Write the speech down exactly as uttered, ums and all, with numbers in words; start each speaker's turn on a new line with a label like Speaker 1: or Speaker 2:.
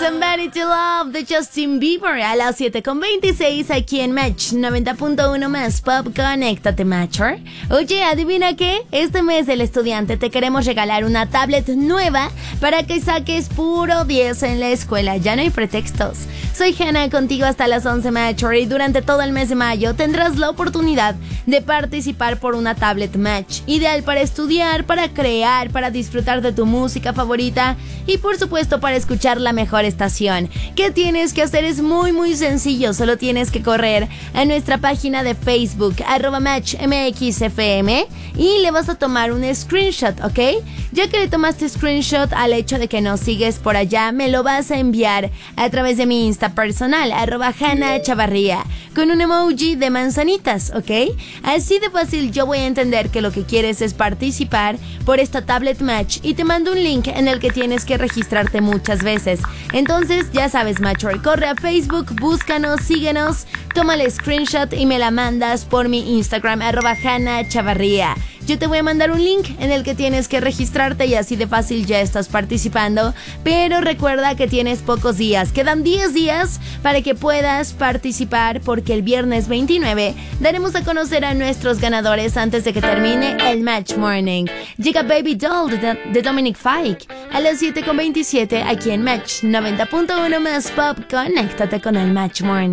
Speaker 1: Somebody to Love de Justin Bieber a las siete con veintiséis aquí en Match noventa punto uno más Pop. Conéctate, Matcher. Oye, ¿adivina qué? Este mes del estudiante te queremos regalar una tablet nueva para que saques puro diez en la escuela. Ya no hay pretextos. Soy Hannah, contigo hasta las once, Matcher, y durante todo el mes de mayo tendrás la oportunidad de participar por una tablet Match, ideal para estudiar, para crear, para disfrutar de tu música favorita y por supuesto para escuchar la mejor estación. ¿Qué tienes que hacer? Es muy muy sencillo, solo tienes que correr a nuestra página de Facebook arroba Match M X F M y le vas a tomar un screenshot, ¿ok? Ya que le tomaste screenshot al hecho de que nos sigues por allá, me lo vas a enviar a través de mi Insta personal arroba Hannah Chavarría con un emoji de manzanitas, ¿ok? Así de fácil yo voy a entender que lo que quieres es participar por esta tablet Match y te mando un link en el que tienes que registrarte muchas veces. Entonces ya sabes, Matcher, corre a Facebook, búscanos, síguenos, tómale screenshot y me la mandas por mi Instagram arroba Hannah Chavarría. Yo te voy a mandar un link en el que tienes que registrarte y así de fácil ya estás participando. Pero recuerda que tienes pocos días. Quedan diez días para que puedas participar porque el viernes veintinueve daremos a conocer a nuestros ganadores antes de que termine el Match Morning. Llega Baby Doll de, de Dominic Fike a las siete con veintisiete aquí en Match noventa punto uno más Pop. Conéctate con el Match Morning.